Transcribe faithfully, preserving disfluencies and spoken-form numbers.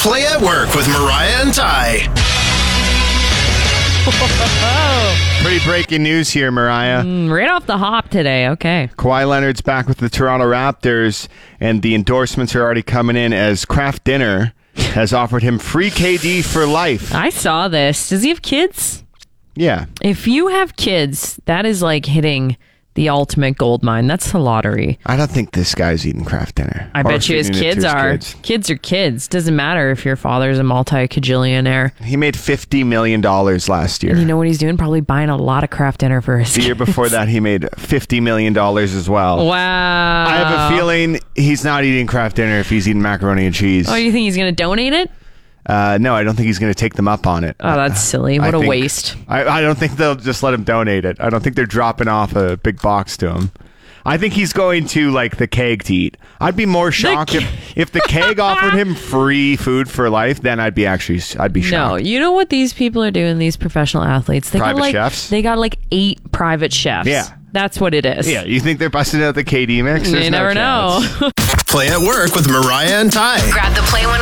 Play at Work with Mariah and Ty. Pretty breaking news here, Mariah. Mm, right off the hop today. Okay. Kawhi Leonard's back with the Toronto Raptors, and the endorsements are already coming in as Kraft Dinner has offered him free K D for life. I saw this. Does he have kids? Yeah. If you have kids, that is like hitting the ultimate gold mine. That's the lottery. I don't think this guy's eating Kraft Dinner. I Or bet you his feeding it to kids his are. kids. Kids are kids. Doesn't matter if your father's a multi-cajillionaire. He made fifty million dollars last year. And you know what he's doing? Probably buying a lot of Kraft Dinner for his The year kids. before that, he made fifty million dollars as well. Wow. I have a feeling he's not eating Kraft Dinner if he's eating macaroni and cheese. Oh, you think he's going to donate it? Uh, no, I don't think he's going to take them up on it. Oh, that's silly. I What a think- waste. I, I don't think they'll just let him donate it. I don't think they're dropping off a big box to him. I think he's going to, like, the keg to eat. I'd be more shocked Ke- if, if the keg offered him free food for life, then I'd be actually, I'd be No, shocked. you know what these people are doing, these professional athletes? They Private got like, chefs? They got like eight private chefs. Yeah. That's what it is. Yeah, you think they're busting out the K D mix? You There's no never know. chance. Play at Work with Mariah and Ty. Grab the Play one